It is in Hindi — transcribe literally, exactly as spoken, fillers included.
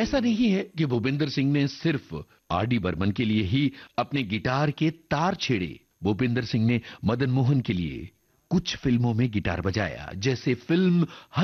ऐसा नहीं है कि भूपिंदर सिंह ने सिर्फ आर डी बर्मन के लिए ही अपने गिटार के तार छेड़े। भूपिंदर सिंह ने मदन मोहन के लिए कुछ फिल्मों में गिटार बजाया, जैसे फिल्म